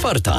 4.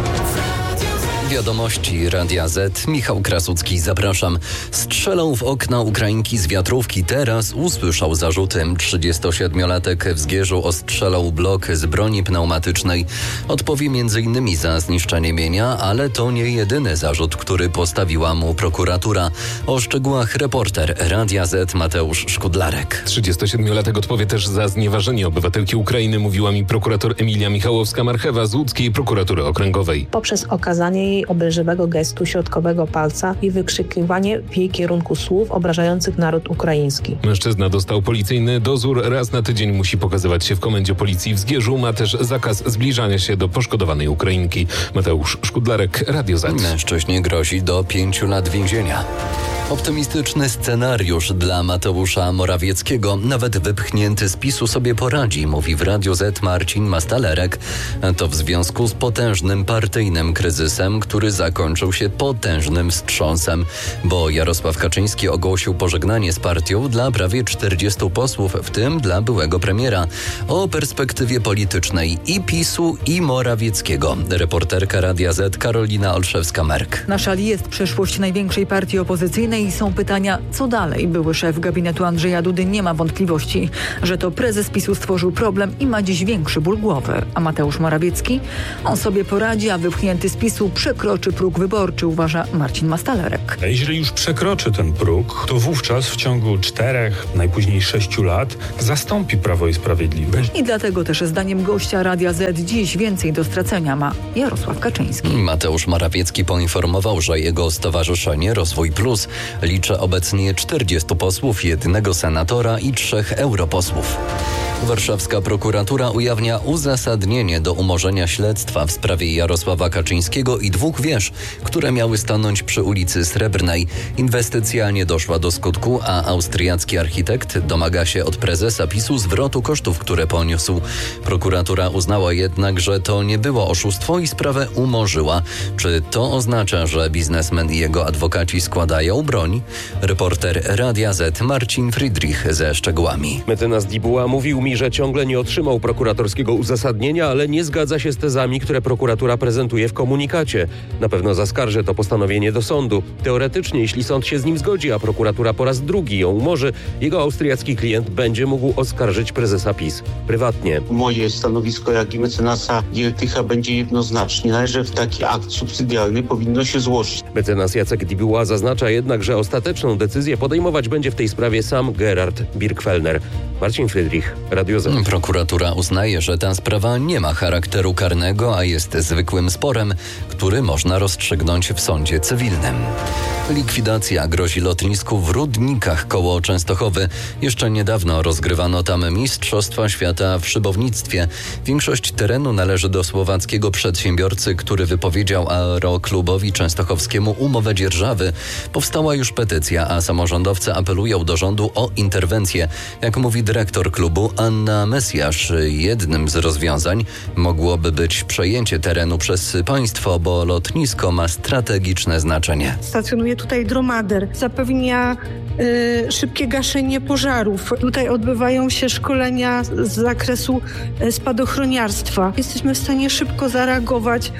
Wiadomości Radia Z. Michał Krasucki, zapraszam. Strzelał w okna Ukrainki z wiatrówki. Teraz usłyszał zarzuty. 37-latek w Zgierzu ostrzelał blok z broni pneumatycznej. Odpowie m.in. za zniszczenie mienia, ale to nie jedyny zarzut, który postawiła mu prokuratura. O szczegółach reporter Radia Z Mateusz Szkudlarek. 37-latek odpowie też za znieważenie obywatelki Ukrainy, mówiła mi prokurator Emilia Michałowska-Marchewa z łódzkiej prokuratury okręgowej. Poprzez okazanie jej obelżywego gestu środkowego palca i wykrzykiwanie w jej kierunku słów obrażających naród ukraiński. Mężczyzna dostał policyjny dozór. Raz na tydzień musi pokazywać się w komendzie policji w Zgierzu. Ma też zakaz zbliżania się do poszkodowanej Ukrainki. Mateusz Szkudlarek, Radio Z. Mężczyźnie grozi do 5 lat więzienia. Optymistyczny scenariusz dla Mateusza Morawieckiego. Nawet wypchnięty z PiS-u sobie poradzi, mówi w Radiu Z Marcin Mastalerek. To w związku z potężnym partyjnym kryzysem, który zakończył się potężnym wstrząsem, bo Jarosław Kaczyński ogłosił pożegnanie z partią dla prawie 40 posłów, w tym dla byłego premiera. O perspektywie politycznej i PiS-u, i Morawieckiego. Reporterka Radia Z Karolina Olszewska-Merk. Na szali jest przyszłość największej partii opozycyjnej i są pytania, co dalej? Były szef gabinetu Andrzeja Dudy nie ma wątpliwości, że to prezes PiS-u stworzył problem i ma dziś większy ból głowy. A Mateusz Morawiecki? On sobie poradzi, a wypchnięty z PiS-u przekroczy próg wyborczy, uważa Marcin Mastalerek. A jeżeli już przekroczy ten próg, to wówczas w ciągu 4, najpóźniej 6 lat zastąpi Prawo i Sprawiedliwość. I dlatego też zdaniem gościa Radia Z dziś więcej do stracenia ma Jarosław Kaczyński. Mateusz Morawiecki poinformował, że jego stowarzyszenie Rozwój Plus liczy obecnie 40 posłów, 1 senatora i 3 europosłów. Warszawska prokuratura ujawnia uzasadnienie do umorzenia śledztwa w sprawie Jarosława Kaczyńskiego i 2 wież, które miały stanąć przy ulicy Srebrnej. Inwestycja nie doszła do skutku, a austriacki architekt domaga się od prezesa PiS-u zwrotu kosztów, które poniósł. Prokuratura uznała jednak, że to nie było oszustwo i sprawę umorzyła. Czy to oznacza, że biznesmen i jego adwokaci składają broń? Reporter Radia Z Marcin Friedrich ze szczegółami. Mecenas Dibuła mówił mi, że ciągle nie otrzymał prokuratorskiego uzasadnienia, ale nie zgadza się z tezami, które prokuratura prezentuje w komunikacie. Na pewno zaskarży to postanowienie do sądu. Teoretycznie, jeśli sąd się z nim zgodzi, a prokuratura po raz drugi ją umorzy, jego austriacki klient będzie mógł oskarżyć prezesa PiS prywatnie. Moje stanowisko, jak i mecenasa Giertycha będzie jednoznaczne, że w taki akt subsydiarny powinno się złożyć. Mecenas Jacek Dibuła zaznacza jednak, że ostateczną decyzję podejmować będzie w tej sprawie sam Gerhard Birkfellner. Marcin Friedrich, Radio Z. Prokuratura uznaje, że ta sprawa nie ma charakteru karnego, a jest zwykłym sporem, który można rozstrzygnąć w sądzie cywilnym. Likwidacja grozi lotnisku w Rudnikach koło Częstochowy. Jeszcze niedawno rozgrywano tam Mistrzostwa Świata w szybownictwie. Większość terenu należy do słowackiego przedsiębiorcy, który wypowiedział Aeroklubowi Częstochowskiemu umowę dzierżawy. Powstała już petycja, a samorządowcy apelują do rządu o interwencję. Jak mówi dyrektor klubu Anna Mesjasz, jednym z rozwiązań mogłoby być przejęcie terenu przez państwo, bo lotnisko ma strategiczne znaczenie. Stacjonuje tutaj dromader, zapewnia szybkie gaszenie pożarów. Tutaj odbywają się szkolenia z zakresu spadochroniarstwa. Jesteśmy w stanie szybko zareagować,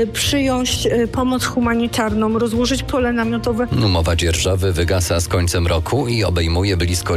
przyjąć pomoc humanitarną, rozłożyć pole namiotowe. Umowa dzierżawy wygasa z końcem roku i obejmuje blisko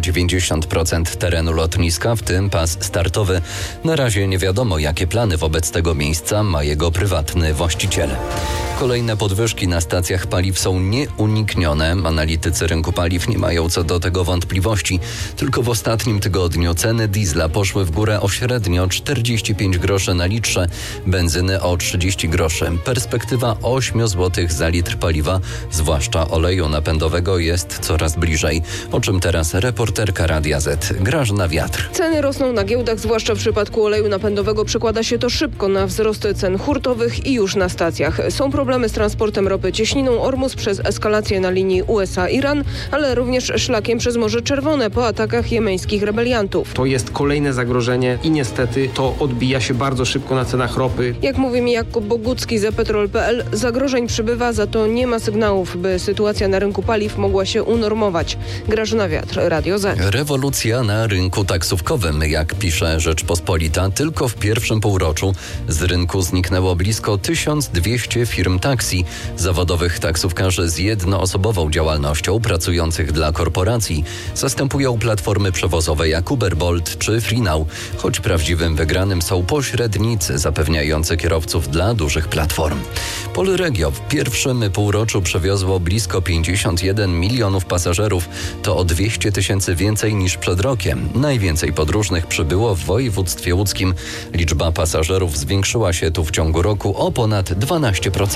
90% terenu lotniska, w tym pas startowy. Na razie nie wiadomo, jakie plany wobec tego miejsca ma jego prywatny właściciel. Kolejne podwyżki na stacjach paliw są nieuniknione. Analitycy rynku paliw nie mają co do tego wątpliwości. Tylko w ostatnim tygodniu ceny diesla poszły w górę o średnio 45 groszy na litrze, benzyny o 30 groszy. Perspektywa 8 zł za litr paliwa, zwłaszcza oleju napędowego, jest coraz bliżej. O czym teraz reporterka Radia Z Grażyna Wiatr. Ceny rosną na giełdach, zwłaszcza w przypadku oleju napędowego przekłada się to szybko na wzrost cen hurtowych i już na stacjach. Są problemy z transportem ropy cieśniną Ormus przez eskalację na linii USA-Iran, ale również szlakiem przez Morze Czerwone po atakach jemeńskich rebeliantów. To jest kolejne zagrożenie i niestety to odbija się bardzo szybko na cenach ropy. Jak mówi mi Jakub Bogucki z Petrol.pl, zagrożeń przybywa, za to nie ma sygnałów, by sytuacja na rynku paliw mogła się unormować. Grażyna Wiatr, Radio Z. Rewolucja na rynku taksówkowym. drogowym. Jak pisze Rzeczpospolita, tylko w pierwszym półroczu z rynku zniknęło blisko 1200 firm taksi, zawodowych taksówkarzy z jednoosobową działalnością pracujących dla korporacji. Zastępują platformy przewozowe jak Uber, Bolt czy Freenow, choć prawdziwym wygranym są pośrednicy zapewniający kierowców dla dużych platform. Polregio w pierwszym półroczu przewiozło blisko 51 milionów pasażerów. To o 200 tysięcy więcej niż przed rokiem. Najwięcej podróżnych przybyło w województwie łódzkim. Liczba pasażerów zwiększyła się tu w ciągu roku o ponad 12%.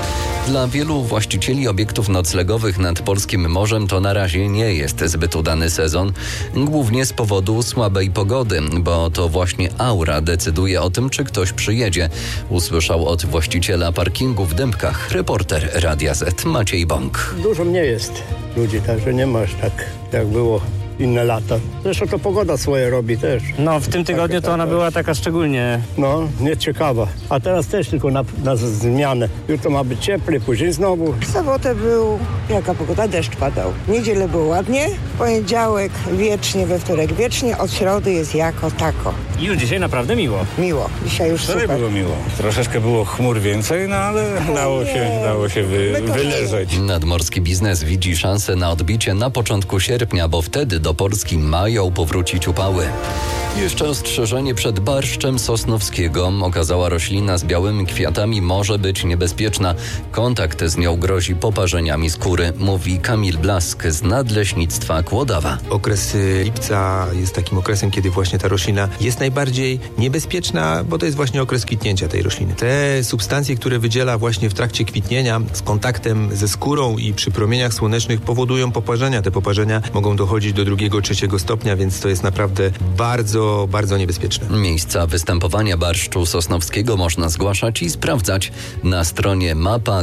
Dla wielu właścicieli obiektów noclegowych nad polskim morzem to na razie nie jest zbyt udany sezon, głównie z powodu słabej pogody, bo to właśnie aura decyduje o tym, czy ktoś przyjedzie. Usłyszał od właściciela parkingu w Dębkach reporter Radia Z Maciej Bąk. Dużo mniej jest ludzi, także nie ma aż tak jak było inne lata. Zresztą to pogoda swoje robi też. No w tym tygodniu to ona była taka szczególnie... No, nieciekawa. A teraz też tylko na zmianę. Jutro ma być cieplej, później znowu. W sobotę był, jaka pogoda? Deszcz padał. W niedzielę było ładnie, w poniedziałek wiecznie, we wtorek wiecznie, od środy jest jako tako. I już dzisiaj naprawdę miło. Miło, dzisiaj już super. Było miło. Troszeczkę było chmur więcej, no ale dało się wyleżeć. Nadmorski biznes widzi szansę na odbicie na początku sierpnia, bo wtedy do Polski mają powrócić upały. Jeszcze ostrzeżenie przed barszczem sosnowskiego. Okazała roślina z białymi kwiatami może być niebezpieczna. Kontakt z nią grozi poparzeniami skóry, mówi Kamil Blask z Nadleśnictwa Kłodawa. Okres lipca jest takim okresem, kiedy właśnie ta roślina jest najbardziej niebezpieczna, bo to jest właśnie okres kwitnięcia tej rośliny. Te substancje, które wydziela właśnie w trakcie kwitnienia z kontaktem ze skórą i przy promieniach słonecznych powodują poparzenia. Te poparzenia mogą dochodzić do 2-3 stopnia, więc to jest naprawdę bardzo niebezpieczne. Miejsca występowania barszczu sosnowskiego można zgłaszać i sprawdzać na stronie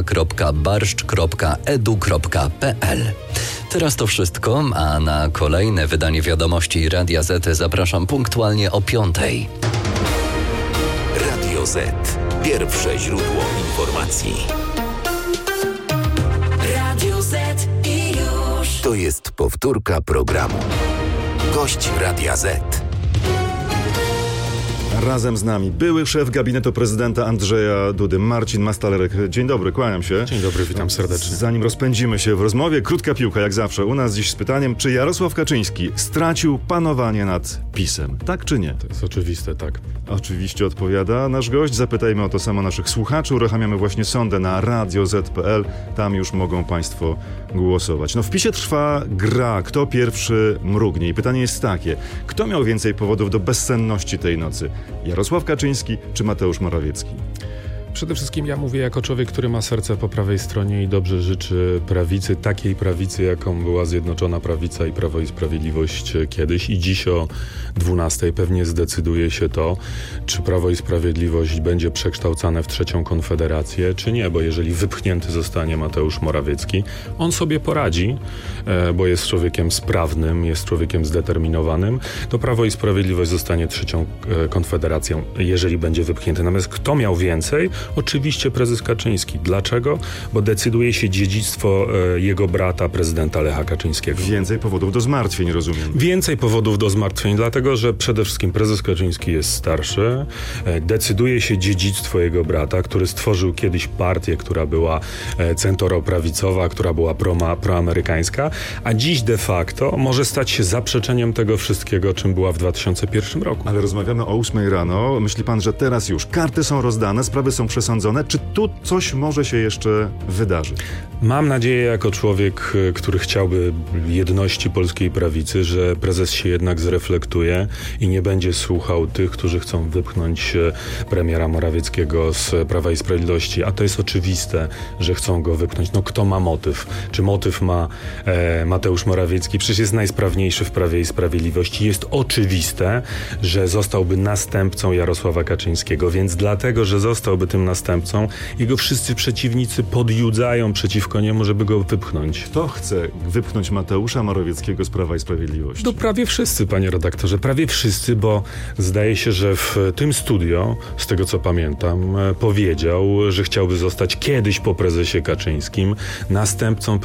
mapa.barszcz.edu.pl. Teraz to wszystko, a na kolejne wydanie wiadomości Radia Z zapraszam punktualnie o 5:00. Radio Z. Pierwsze źródło informacji. Radio Z i już. To jest powtórka programu. Gość Radia Z. Razem z nami były szef gabinetu prezydenta Andrzeja Dudy, Marcin Mastalerek. Dzień dobry, kłaniam się. Dzień dobry, witam serdecznie. Zanim rozpędzimy się w rozmowie, krótka piłka, jak zawsze. U nas dziś z pytaniem, czy Jarosław Kaczyński stracił panowanie nad PiS-em? Tak czy nie? To jest oczywiste, tak. Oczywiście odpowiada nasz gość. Zapytajmy o to samo naszych słuchaczy. Uruchamiamy właśnie sondę na radioz.pl. Tam już mogą państwo głosować. No w PiS-ie trwa gra. Kto pierwszy mrugnie? I pytanie jest takie. Kto miał więcej powodów do bezsenności tej nocy? Jarosław Kaczyński czy Mateusz Morawiecki? Przede wszystkim ja mówię jako człowiek, który ma serce po prawej stronie i dobrze życzy prawicy, takiej prawicy, jaką była Zjednoczona Prawica i Prawo i Sprawiedliwość kiedyś. I dziś o 12:00 pewnie zdecyduje się to, czy Prawo i Sprawiedliwość będzie przekształcane w trzecią konfederację, czy nie, bo jeżeli wypchnięty zostanie Mateusz Morawiecki, on sobie poradzi, bo jest człowiekiem sprawnym, jest człowiekiem zdeterminowanym, to Prawo i Sprawiedliwość zostanie trzecią konfederacją, jeżeli będzie wypchnięty. Natomiast kto miał więcej? Oczywiście prezes Kaczyński. Dlaczego? Bo decyduje się dziedzictwo jego brata, prezydenta Lecha Kaczyńskiego. Więcej powodów do zmartwień, rozumiem. Więcej powodów do zmartwień, dlatego że przede wszystkim prezes Kaczyński jest starszy. Decyduje się dziedzictwo jego brata, który stworzył kiedyś partię, która była centroprawicowa, która była proamerykańska, a dziś de facto może stać się zaprzeczeniem tego wszystkiego, czym była w 2001 roku. Ale rozmawiamy o 8:00 rano. Myśli pan, że teraz już karty są rozdane, sprawy są przesądzone? Czy tu coś może się jeszcze wydarzyć? Mam nadzieję jako człowiek, który chciałby jedności polskiej prawicy, że prezes się jednak zreflektuje i nie będzie słuchał tych, którzy chcą wypchnąć premiera Morawieckiego z Prawa i Sprawiedliwości. A to jest oczywiste, że chcą go wypchnąć. No kto ma motyw? Czy motyw ma Mateusz Morawiecki? Przecież jest najsprawniejszy w Prawie i Sprawiedliwości. Jest oczywiste, że zostałby następcą Jarosława Kaczyńskiego, więc dlatego, że zostałby tym następcą, jego wszyscy przeciwnicy podjudzają przeciwko koniemu, żeby go wypchnąć. Kto chce wypchnąć Mateusza Morawieckiego z Prawa i Sprawiedliwości? No prawie wszyscy, panie redaktorze, prawie wszyscy, bo zdaje się, że w tym studio, z tego co pamiętam, powiedział, że chciałby zostać kiedyś po prezesie Kaczyńskim następcą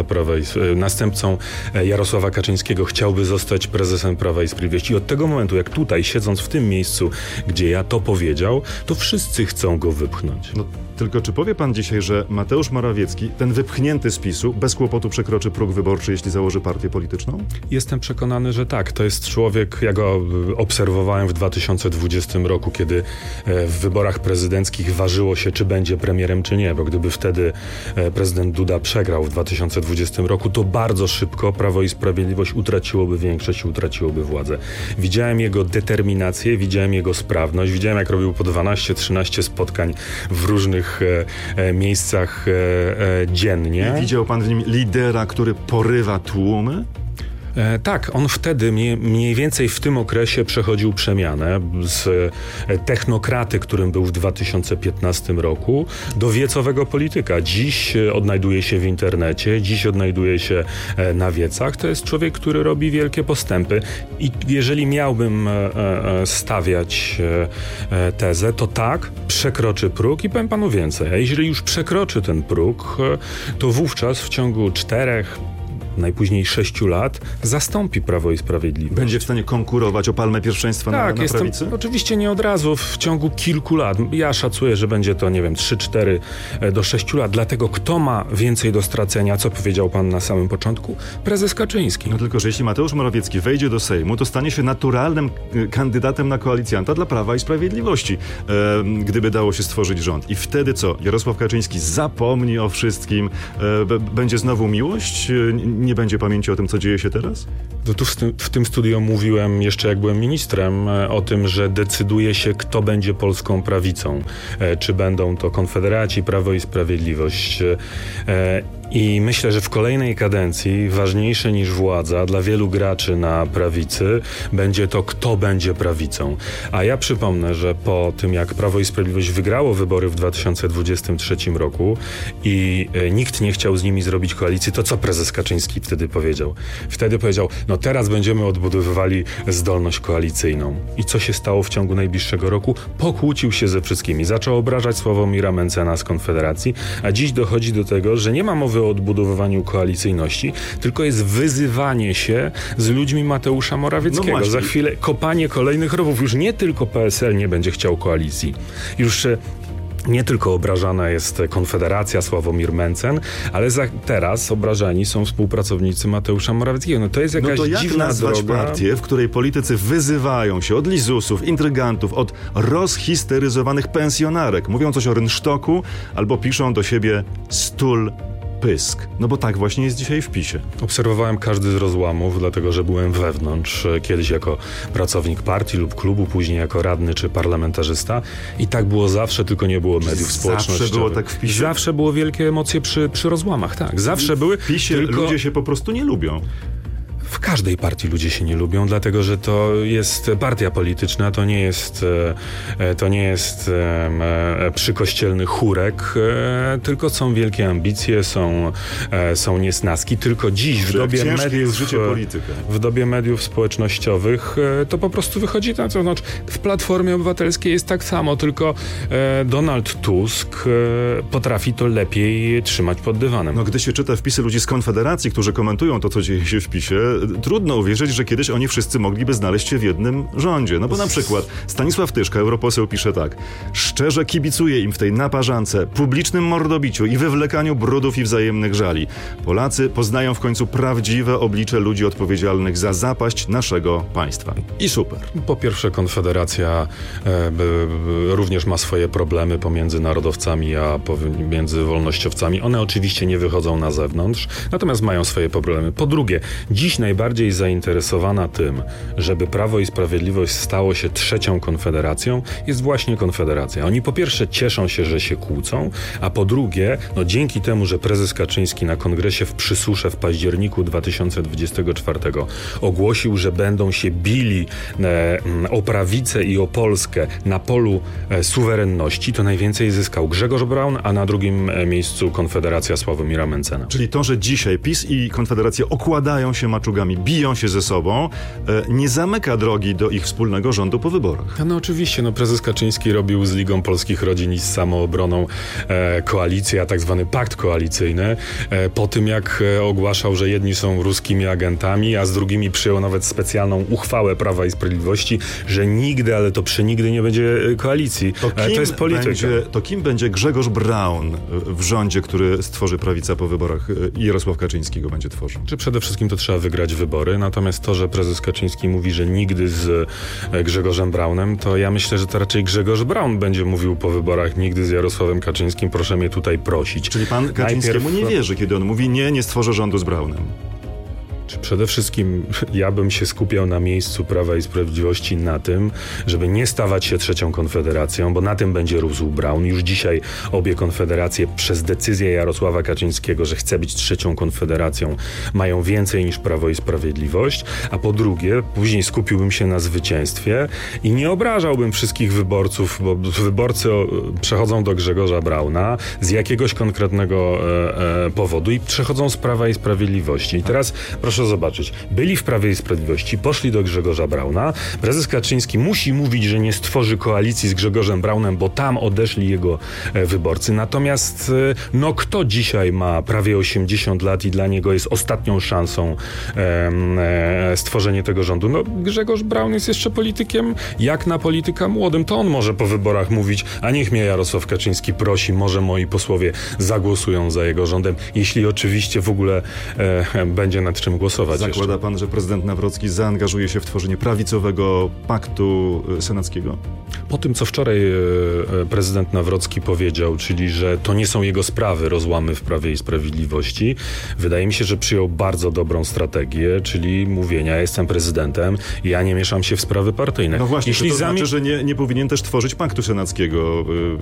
następcą Jarosława Kaczyńskiego, chciałby zostać prezesem Prawa i Sprawiedliwości. I od tego momentu, jak tutaj, siedząc w tym miejscu, gdzie ja to powiedział, to wszyscy chcą go wypchnąć. No, tylko czy powie pan dzisiaj, że Mateusz Morawiecki, ten wypchnięty z PiS-u, bez kłopotu przekroczy próg wyborczy, jeśli założy partię polityczną? Jestem przekonany, że tak. To jest człowiek, ja go obserwowałem w 2020 roku, kiedy w wyborach prezydenckich ważyło się, czy będzie premierem, czy nie, bo gdyby wtedy prezydent Duda przegrał w 2020 roku, to bardzo szybko Prawo i Sprawiedliwość utraciłoby większość i utraciłoby władzę. Widziałem jego determinację, widziałem jego sprawność, widziałem, jak robił po 12-13 spotkań w różnych miejscach dziennie. I widział pan w nim lidera, który porywa tłumy? Tak, on wtedy mniej więcej w tym okresie przechodził przemianę z technokraty, którym był w 2015 roku, do wiecowego polityka. Dziś odnajduje się w internecie, dziś odnajduje się na wiecach. To jest człowiek, który robi wielkie postępy i jeżeli miałbym stawiać tezę, to tak, przekroczy próg i powiem panu więcej. A jeżeli już przekroczy ten próg, to wówczas w ciągu 4, najpóźniej 6 lat zastąpi Prawo i Sprawiedliwość. Będzie w stanie konkurować o palmę pierwszeństwa na prawicy? Oczywiście nie od razu, w ciągu kilku lat. Ja szacuję, że będzie to, 3, 4 do 6 lat. Dlatego kto ma więcej do stracenia, co powiedział pan na samym początku? Prezes Kaczyński. No tylko, że jeśli Mateusz Morawiecki wejdzie do Sejmu, to stanie się naturalnym kandydatem na koalicjanta dla Prawa i Sprawiedliwości, gdyby dało się stworzyć rząd. I wtedy co? Jarosław Kaczyński zapomni o wszystkim, będzie znowu miłość? Nie będzie pamięci o tym, co dzieje się teraz? To tu w tym studiu mówiłem jeszcze, jak byłem ministrem, o tym, że decyduje się, kto będzie polską prawicą. Czy będą to Konfederaci, Prawo i Sprawiedliwość. I myślę, że w kolejnej kadencji ważniejsze niż władza dla wielu graczy na prawicy będzie to, kto będzie prawicą. A ja przypomnę, że po tym, jak Prawo i Sprawiedliwość wygrało wybory w 2023 roku i nikt nie chciał z nimi zrobić koalicji, to co prezes Kaczyński wtedy powiedział? Wtedy powiedział, teraz będziemy odbudowywali zdolność koalicyjną. I co się stało w ciągu najbliższego roku? Pokłócił się ze wszystkimi. Zaczął obrażać Sławomira Mentzena z Konfederacji, a dziś dochodzi do tego, że nie ma mowy o odbudowywaniu koalicyjności, tylko jest wyzywanie się z ludźmi Mateusza Morawieckiego. Za chwilę kopanie kolejnych rowów. Już nie tylko PSL nie będzie chciał koalicji. Już nie tylko obrażana jest Konfederacja, Sławomir Mentzen, ale teraz obrażani są współpracownicy Mateusza Morawieckiego. To jest jakaś dziwna droga. Partię, w której politycy wyzywają się od lizusów, intrygantów, od rozhisteryzowanych pensjonarek. Mówią coś o rynsztoku albo piszą do siebie stul pysk. Bo tak właśnie jest dzisiaj w PiS-ie. Obserwowałem każdy z rozłamów, dlatego że byłem wewnątrz, kiedyś jako pracownik partii lub klubu, później jako radny czy parlamentarzysta. I tak było zawsze, tylko nie było mediów społecznościowych. Zawsze było tak w PiS-ie? Zawsze było wielkie emocje przy rozłamach, tak. Zawsze były. W PiS-ie ludzie się po prostu nie lubią. W każdej partii ludzie się nie lubią, dlatego że to jest partia polityczna, to nie jest przykościelny chórek, tylko są wielkie ambicje, są niesnaski. Tylko dziś w dobie mediów społecznościowych to po prostu wychodzi na co. W Platformie Obywatelskiej jest tak samo, tylko Donald Tusk potrafi to lepiej trzymać pod dywanem. Gdy się czyta wpisy ludzi z Konfederacji, którzy komentują to, co dzieje się w PiS-ie, trudno uwierzyć, że kiedyś oni wszyscy mogliby znaleźć się w jednym rządzie. Bo na przykład Stanisław Tyszka, europoseł, pisze tak: szczerze kibicuję im w tej naparzance, publicznym mordobiciu i wywlekaniu brudów i wzajemnych żali. Polacy poznają w końcu prawdziwe oblicze ludzi odpowiedzialnych za zapaść naszego państwa. I super. Po pierwsze, Konfederacja również ma swoje problemy pomiędzy narodowcami a pomiędzy wolnościowcami. One oczywiście nie wychodzą na zewnątrz, natomiast mają swoje problemy. Po drugie, dziś najbardziej najbardziej zainteresowana tym, żeby Prawo i Sprawiedliwość stało się trzecią konfederacją, jest właśnie Konfederacja. Oni po pierwsze cieszą się, że się kłócą, a po drugie, dzięki temu, że prezes Kaczyński na kongresie w Przysusze w październiku 2024 ogłosił, że będą się bili o prawicę i o Polskę na polu suwerenności, to najwięcej zyskał Grzegorz Braun, a na drugim miejscu Konfederacja Sławomira Mentzena. Czyli to, że dzisiaj PiS i Konfederacja okładają się maczugami, biją się ze sobą, nie zamyka drogi do ich wspólnego rządu po wyborach. No oczywiście, prezes Kaczyński robił z Ligą Polskich Rodzin i z Samoobroną koalicję, a tak zwany pakt koalicyjny, po tym jak ogłaszał, że jedni są ruskimi agentami, a z drugimi przyjął nawet specjalną uchwałę Prawa i Sprawiedliwości, że nigdy, ale to przenigdy nie będzie koalicji. To jest polityka. To kim będzie Grzegorz Braun w rządzie, który stworzy prawica po wyborach i Jarosław Kaczyński go będzie tworzył? Czy przede wszystkim to trzeba wygrać wybory, natomiast to, że prezes Kaczyński mówi, że nigdy z Grzegorzem Braunem, to ja myślę, że to raczej Grzegorz Braun będzie mówił po wyborach nigdy z Jarosławem Kaczyńskim, proszę mnie tutaj prosić. Czyli pan Kaczyńskiemu nie wierzy, kiedy on mówi nie stworzę rządu z Braunem. Przede wszystkim ja bym się skupiał na miejscu Prawa i Sprawiedliwości na tym, żeby nie stawać się trzecią konfederacją, bo na tym będzie rósł Braun. Już dzisiaj obie konfederacje przez decyzję Jarosława Kaczyńskiego, że chce być trzecią konfederacją, mają więcej niż Prawo i Sprawiedliwość, a po drugie, później skupiłbym się na zwycięstwie i nie obrażałbym wszystkich wyborców, bo wyborcy przechodzą do Grzegorza Brauna z jakiegoś konkretnego powodu i przechodzą z Prawa i Sprawiedliwości. I teraz proszę zobaczyć, byli w Prawie i Sprawiedliwości, poszli do Grzegorza Brauna. Prezes Kaczyński musi mówić, że nie stworzy koalicji z Grzegorzem Braunem, bo tam odeszli jego wyborcy. Natomiast kto dzisiaj ma prawie 80 lat i dla niego jest ostatnią szansą stworzenie tego rządu? Grzegorz Braun jest jeszcze politykiem, jak na polityka młodym. To on może po wyborach mówić, a niech mnie Jarosław Kaczyński prosi, może moi posłowie zagłosują za jego rządem, jeśli oczywiście w ogóle będzie nad czym głosować. Zakłada pan, że prezydent Nawrocki zaangażuje się w tworzenie prawicowego paktu senackiego? Po tym, co wczoraj prezydent Nawrocki powiedział, czyli że to nie są jego sprawy rozłamy w Prawie i Sprawiedliwości, wydaje mi się, że przyjął bardzo dobrą strategię, czyli mówienia, ja jestem prezydentem, ja nie mieszam się w sprawy partyjne. No właśnie, to znaczy, że nie powinien też tworzyć paktu senackiego